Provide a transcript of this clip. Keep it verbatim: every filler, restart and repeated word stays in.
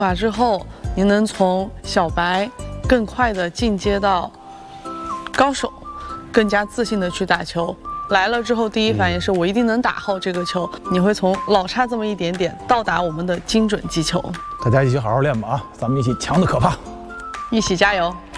法之后，您能从小白更快的进阶到高手，更加自信的去打球。来了之后，第一反应是我一定能打好这个球。你会从老差这么一点点到达我们的精准击球。 大家一起好好练吧啊！咱们一起强的可怕， 一起加油！